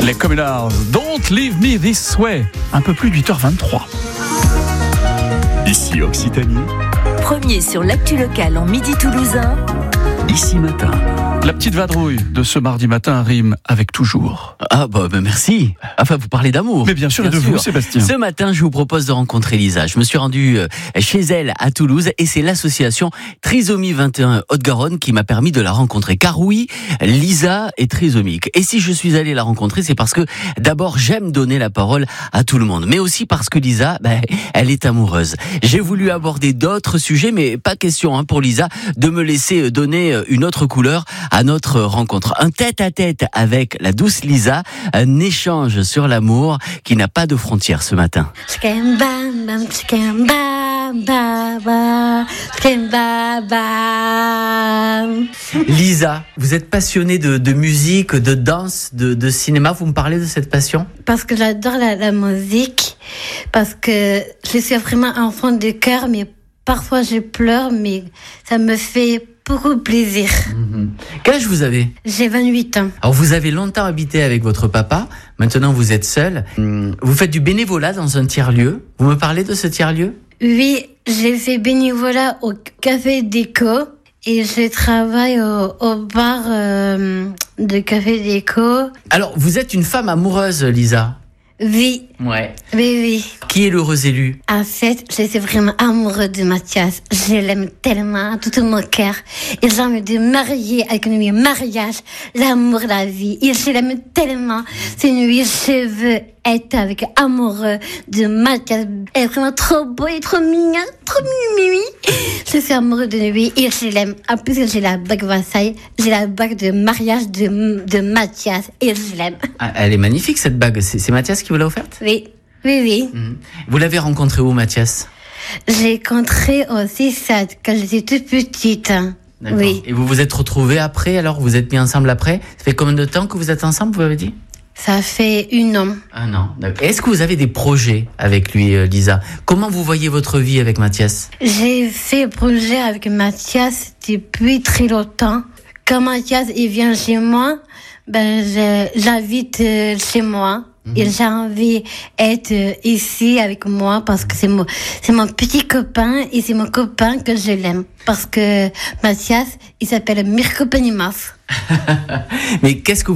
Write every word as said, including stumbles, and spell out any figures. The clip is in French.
Les Communards, Don't Leave Me This Way. Un peu plus de huit heures vingt-trois. Ici Occitanie. Premier sur l'actu locale en midi toulousain. Ici Matin. La petite vadrouille de ce mardi matin rime avec toujours. Ah bah, bah merci. Enfin, vous parlez d'amour. Mais bien sûr, et de vous, Sébastien. Ce matin, je vous propose de rencontrer Lisa. Je me suis rendu chez elle à Toulouse et c'est l'association Trisomie vingt et un Haute-Garonne qui m'a permis de la rencontrer. Car oui, Lisa est trisomique. Et si je suis allé la rencontrer, c'est parce que d'abord, j'aime donner la parole à tout le monde. Mais aussi parce que Lisa, bah, elle est amoureuse. J'ai voulu aborder d'autres sujets, mais pas question hein, pour Lisa de me laisser donner une autre couleur à notre rencontre. Un tête-à-tête avec la douce Lisa, un échange sur l'amour qui n'a pas de frontières ce matin. Lisa, vous êtes passionnée de, de musique, de danse, de, de cinéma. Vous me parlez de cette passion ? Parce que j'adore la, la musique, parce que je suis vraiment enfant de cœur, mais parfois je pleure, mais ça me fait beaucoup plaisir. Mmh. Quel âge vous avez ? J'ai vingt-huit ans. Alors vous avez longtemps habité avec votre papa, maintenant vous êtes seule. Vous faites du bénévolat dans un tiers-lieu. Vous me parlez de ce tiers-lieu ? Oui, j'ai fait bénévolat au Café Déco et je travaille au, au bar euh, de Café Déco. Alors vous êtes une femme amoureuse, Lisa ? Oui. Ouais. Oui, oui. Qui est l'heureux élu ? En fait, je suis vraiment amoureuse de Mathias. Je l'aime tellement, tout mon cœur. Et j'ai envie de marier avec lui, mariage, l'amour, la vie. Et je l'aime tellement. C'est nuit, je veux être avec amoureux de Mathias. Il est vraiment trop beau et trop mignon, trop mimi. Je suis amoureuse de lui et je l'aime. En plus, j'ai la bague Versailles, j'ai la bague de mariage de, de Mathias et je l'aime. Ah, elle est magnifique cette bague. C'est, c'est Mathias qui vous l'a offerte ? Oui, oui, oui. Mmh. Vous l'avez rencontré où, Mathias ? J'ai rencontré au C S A D quand j'étais toute petite. D'accord. Oui. Et vous vous êtes retrouvés après, alors vous êtes mis ensemble après ? Ça fait combien de temps que vous êtes ensemble, vous m'avez dit ? Ça fait un an. Un an. Est-ce que vous avez des projets avec lui, Lisa ? Comment vous voyez votre vie avec Mathias ? J'ai fait un projet avec Mathias depuis très longtemps. Quand Mathias il vient chez moi, ben je, j'invite chez moi. Mmh. Et j'ai envie d'être ici avec moi parce que c'est mon, c'est mon petit copain et c'est mon copain que je l'aime. Parce que Mathias, il s'appelle Mirko Penimas. Mais qu'est-ce que vous aimez faire ?